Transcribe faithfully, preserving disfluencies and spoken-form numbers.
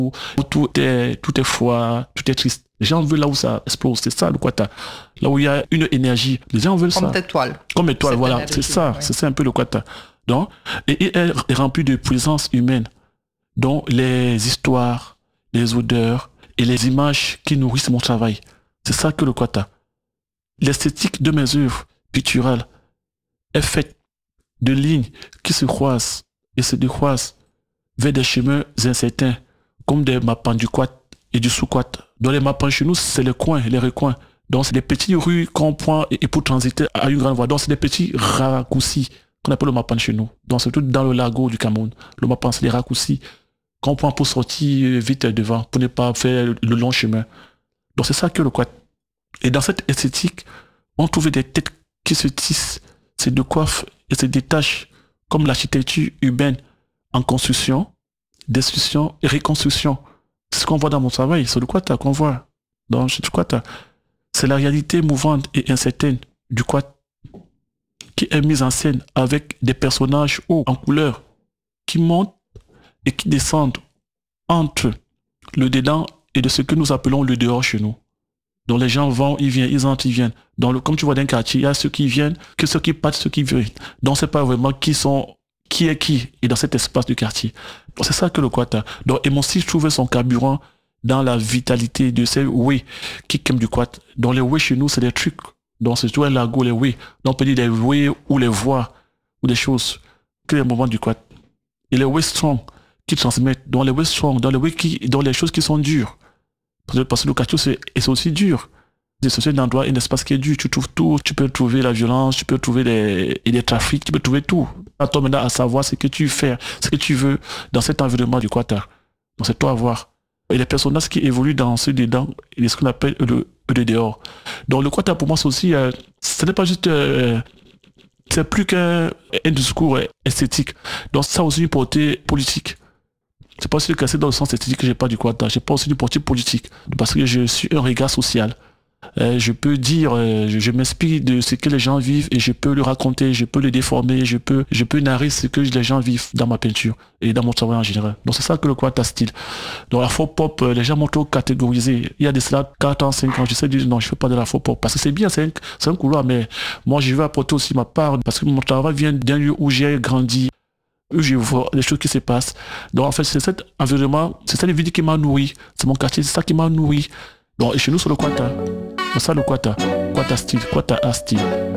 où, où tout est, tout est froid, tout est triste. Les gens veulent là où ça explose, c'est ça le Quata. Là où il y a une énergie, les gens veulent Comme ça. Comme étoile. Comme étoile, voilà, énergie, c'est ça, oui. C'est ça un peu le Quata. Donc, et il est rempli de présence humaine, dont les histoires, les odeurs et les images qui nourrissent mon travail. C'est ça que le Quata. L'esthétique de mes œuvres picturales est faite de lignes qui se croisent et se décroisent vers des chemins incertains, comme des mappans du quat et du sous-quat. Dans les mappans chez nous, c'est les coins, les recoins. Donc, c'est des petites rues qu'on prend et pour transiter à une grande voie. Donc, c'est des petits raccourcis qu'on appelle le mappan chez nous. Donc, surtout dans le lago du Cameroun. Le mappan, c'est des raccourcis qu'on prend pour sortir vite devant, pour ne pas faire le long chemin. Donc, c'est ça que le quat. Et dans cette esthétique, on trouve des têtes qui se tissent, se décoiffent et se détachent, comme l'architecture urbaine en construction, destruction et reconstruction. C'est ce qu'on voit dans mon travail, c'est le Quata qu'on voit. Dans le Quata. C'est la réalité mouvante et incertaine du Quat qui est mise en scène avec des personnages hauts en couleur qui montent et qui descendent entre le dedans et de ce que nous appelons le dehors chez nous. Donc les gens vont, ils viennent, ils entrent, ils viennent. Dans le, comme tu vois dans un quartier, il y a ceux qui viennent, que ceux qui partent, ceux qui viennent. Donc c'est pas vraiment qui sont, qui est qui est dans cet espace du quartier. Donc c'est ça que le Quata. Donc et mon style trouve son carburant dans la vitalité de ces oui qui aiment du Quat. Donc les oui chez nous c'est des trucs. Donc c'est tout un lago les oui. Donc on peut dire des oui ou les voix ou des choses que les moments du Quat. Et les oui strong qui transmettent. Donc les oui strong, dans les oui qui, dans les choses qui sont dures. Parce que le quartier c'est, c'est aussi dur. C'est un endroit, un espace qui est dur. Tu trouves tout. Tu peux trouver la violence, tu peux trouver des, et des trafics, tu peux trouver tout. À toi maintenant à savoir ce que tu fais, ce que tu veux dans cet environnement du Quata. Donc c'est toi à voir. Et les personnages qui évoluent dans ce dedans, et ce qu'on appelle le, le dehors. Donc le Quata pour moi c'est aussi, euh, ce n'est pas juste, euh, c'est plus qu'un un discours esthétique. Donc ça a aussi une portée politique. C'est pas aussi que c'est dans le sens esthétique que j'ai pas du Quata. J'ai pas aussi une portée politique parce que je suis un regard social. Euh, je peux dire, euh, je, je m'inspire de ce que les gens vivent et je peux le raconter, je peux le déformer, je peux, je peux narrer ce que les gens vivent dans ma peinture et dans mon travail en général. Donc c'est ça que le Quata style. Dans la faux pop, les gens m'ont trop catégorisé. Il y a de cela quatre ans, cinq ans, j'essaie de dire non, je fais pas de la faux pop parce que c'est bien, c'est un, c'est un couloir, mais moi je veux apporter aussi ma part parce que mon travail vient d'un lieu où j'ai grandi, où je vois les choses qui se passent. Donc en fait c'est cet environnement, c'est cette vie qui m'a nourri, c'est mon quartier, c'est ça qui m'a nourri. Donc et chez nous c'est le Quata. C'est ça le Quata. Quata style, Quata A style.